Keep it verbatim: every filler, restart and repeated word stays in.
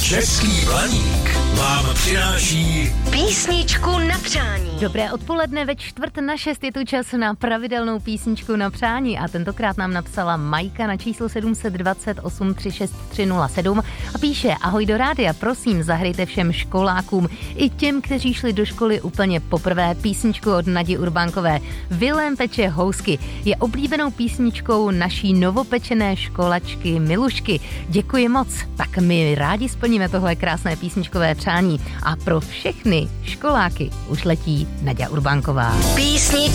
Český Blaník vám přináší písničku na přání. Dobré odpoledne, ve čtvrt na šest je tu čas na pravidelnou písničku na přání a tentokrát nám napsala Majka na číslo sedm set dvacet osm tři šest tři nula sedm a píše: ahoj do rádia, prosím zahrajte všem školákům i těm, kteří šli do školy úplně poprvé písničku od Nadi Urbánkové. Vilém peče housky je oblíbenou písničkou naší novopečené školačky Milušky. Děkuji moc, tak my rádi splníme tohle krásné písničkové přání a pro všechny školáky už letí Naďa Urbánková. Písnička